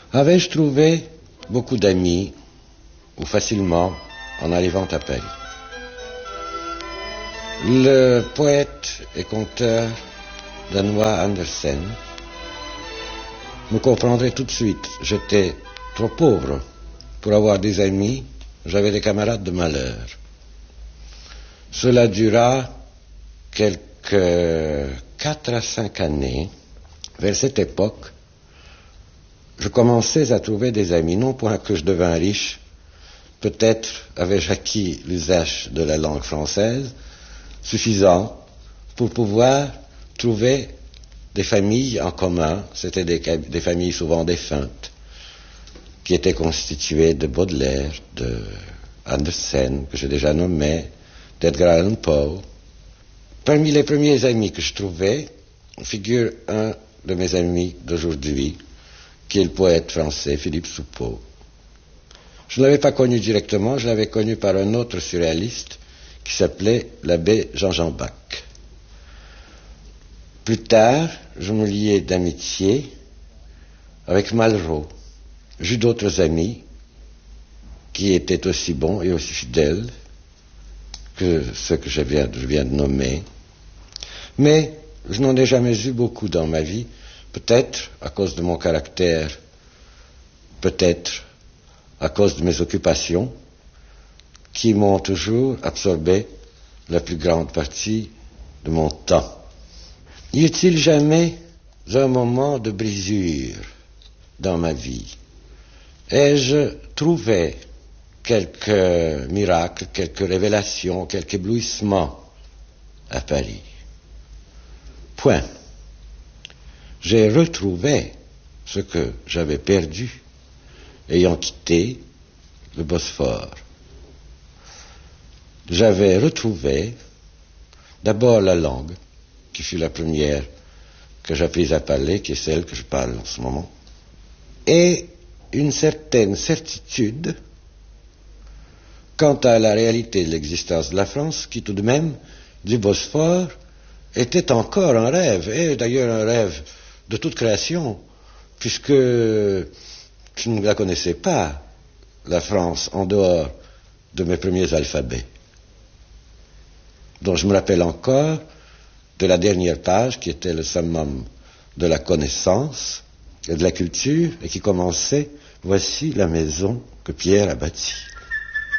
Avais-je trouvé beaucoup d'amis, ou facilement, en arrivant à Paris? Le poète et conteur danois Andersen me comprendrait tout de suite. J'étais trop pauvre pour avoir des amis, j'avais des camarades de malheur. Cela dura quelques 4 à 5 années. Vers cette époque, je commençais à trouver des amis, non point que je devins riche, peut-être avais-je acquis l'usage de la langue française, suffisant pour pouvoir trouver des familles en commun, c'était des familles souvent défuntes, qui étaient constituées de Baudelaire, de Andersen, que j'ai déjà nommé, d'Edgar Allan Poe. Parmi les premiers amis que je trouvais, figure un de mes amis d'aujourd'hui, qui est le poète français Philippe Soupault. Je ne l'avais pas connu directement, je l'avais connu par un autre surréaliste qui s'appelait l'abbé Jean-Jean Bach. Plus tard, je me liai d'amitié avec Malraux. J'eus d'autres amis qui étaient aussi bons et aussi fidèles que ceux que je viens de nommer. Mais je n'en ai jamais eu beaucoup dans ma vie, peut-être à cause de mon caractère, peut-être à cause de mes occupations, qui m'ont toujours absorbé la plus grande partie de mon temps. Y a-t-il jamais un moment de brisure dans ma vie? Ai-je trouvé quelques miracles, quelques révélations, quelques éblouissements à Paris? Point. J'ai retrouvé ce que j'avais perdu ayant quitté le Bosphore. J'avais retrouvé d'abord la langue, qui fut la première que j'appris à parler, qui est celle que je parle en ce moment, et une certaine certitude quant à la réalité de l'existence de la France, qui tout de même, du Bosphore, était encore un rêve, et d'ailleurs un rêve de toute création, puisque je ne la connaissais pas, la France, en dehors de mes premiers alphabets, dont je me rappelle encore de la dernière page, qui était le summum de la connaissance et de la culture, et qui commençait « Voici la maison que Pierre a bâtie ».